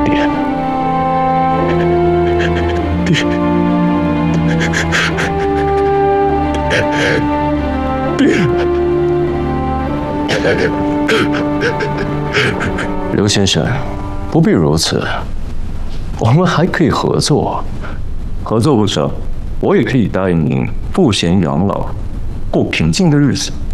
刘先生，不必如此，我们还可以合作。合作不成，我也可以答应您赋闲养老，过平静的日子。